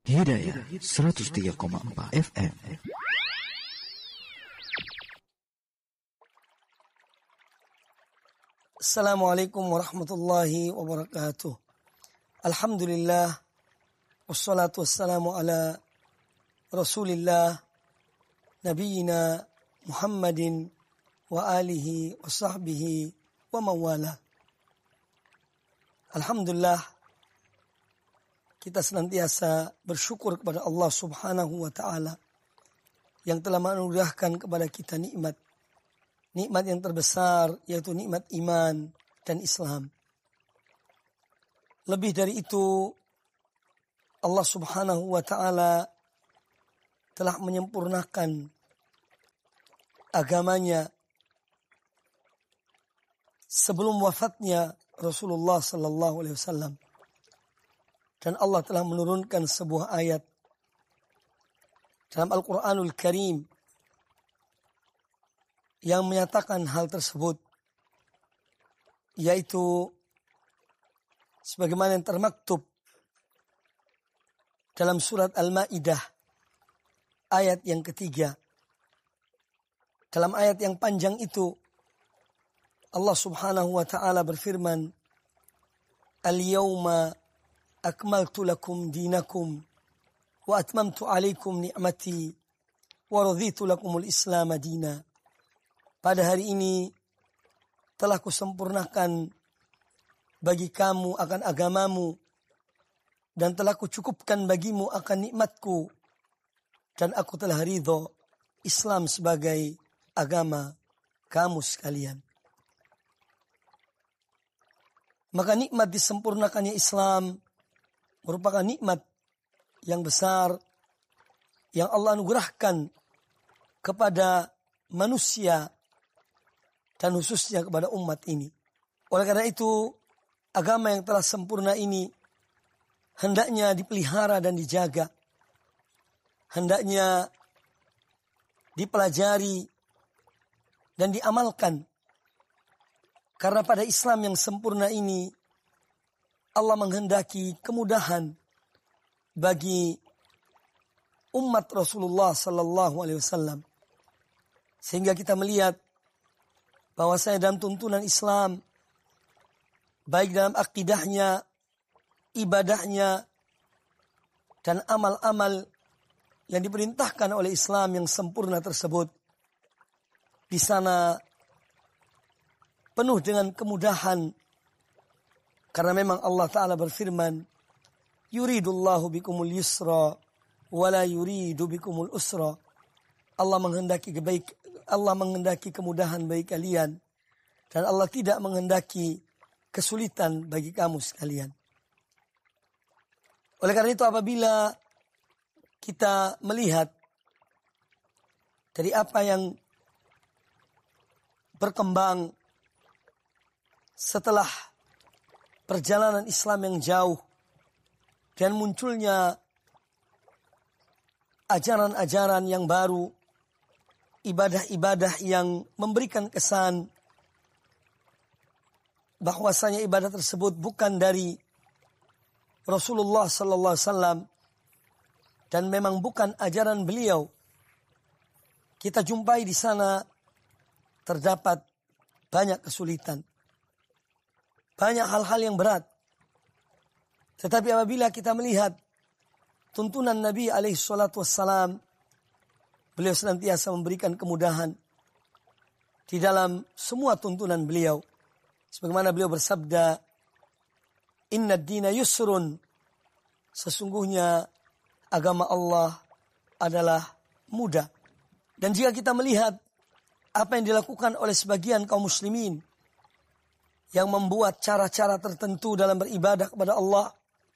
Hidayah 103,4 FM. Assalamualaikum warahmatullahi wabarakatuh. Alhamdulillah, wassalatu wassalamu ala Rasulillah, Nabiyyina Muhammadin wa alihi wa sahbihi wa mawala. Alhamdulillah, kita senantiasa bersyukur kepada Allah Subhanahu wa ta'ala yang telah menganugerahkan kepada kita nikmat yang terbesar, yaitu nikmat iman dan Islam. Lebih dari itu, Allah Subhanahu wa ta'ala telah menyempurnakan agamanya sebelum wafatnya Rasulullah sallallahu alaihi wasallam. Dan Allah telah menurunkan sebuah ayat dalam Al-Quranul Karim yang menyatakan hal tersebut, yaitu sebagaimana yang termaktub dalam surat Al-Ma'idah ayat yang ketiga. Dalam ayat yang panjang itu Allah Subhanahu wa ta'ala berfirman, Al-yawma akmaltu lakum dinakum wa atmamtu alaikum ni'mati wa raditu lakumul islam dina. Pada hari ini telah kusempurnakan bagi kamu akan agamamu dan telah kucukupkan bagimu akan nikmatku dan aku telah ridho Islam sebagai agama kamu sekalian. Maka nikmat disempurnakannya Islam merupakan nikmat yang besar yang Allah anugerahkan kepada manusia dan khususnya kepada umat ini. Oleh karena itu, agama yang telah sempurna ini hendaknya dipelihara dan dijaga. Hendaknya dipelajari dan diamalkan. Karena pada Islam yang sempurna ini Allah menghendaki kemudahan bagi umat Rasulullah sallallahu alaihi wasallam. Sehingga kita melihat bahwasanya dalam tuntunan Islam, baik dalam akidahnya, ibadahnya, dan amal-amal yang diperintahkan oleh Islam yang sempurna tersebut, di sana penuh dengan kemudahan. Karena memang Allah Ta'ala berfirman, Yuridullahu bikumul yusra, wala yuridu bikumul usra. Allah menghendaki kemudahan bagi kalian, dan Allah tidak menghendaki kesulitan bagi kamu sekalian. Oleh karena itu, apabila kita melihat dari apa yang berkembang setelah perjalanan Islam yang jauh dan munculnya ajaran-ajaran yang baru, ibadah-ibadah yang memberikan kesan bahwasanya ibadah tersebut bukan dari Rasulullah sallallahu alaihi wasallam dan memang bukan ajaran beliau. Kita jumpai di sana terdapat banyak kesulitan, banyak hal-hal yang berat. Tetapi apabila kita melihat tuntunan Nabi alaihi salatu wassalam, beliau senantiasa memberikan kemudahan di dalam semua tuntunan beliau. Sebagaimana beliau bersabda, Inna ad-dina yusrun, sesungguhnya agama Allah adalah mudah. Dan jika kita melihat apa yang dilakukan oleh sebagian kaum muslimin yang membuat cara-cara tertentu dalam beribadah kepada Allah,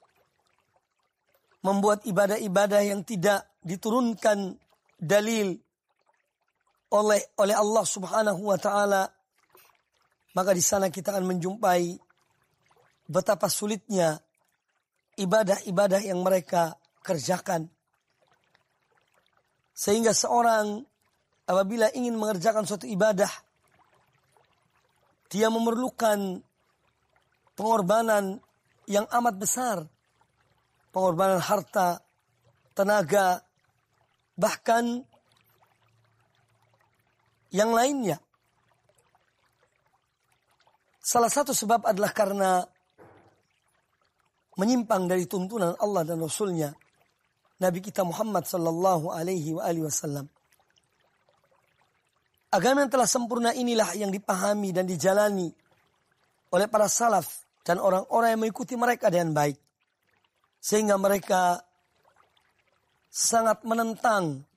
membuat ibadah-ibadah yang tidak diturunkan dalil oleh Allah Subhanahu wa ta'ala, maka di sana kita akan menjumpai betapa sulitnya ibadah-ibadah yang mereka kerjakan. Sehingga seorang apabila ingin mengerjakan suatu ibadah, dia memerlukan pengorbanan yang amat besar. Pengorbanan harta, tenaga, bahkan yang lainnya. Salah satu sebab adalah karena menyimpang dari tuntunan Allah dan Rasul-Nya, Nabi kita Muhammad sallallahu alaihi wasallam. Agama yang telah sempurna inilah yang dipahami dan dijalani oleh para salaf dan orang-orang yang mengikuti mereka dengan baik. Sehingga mereka sangat menentang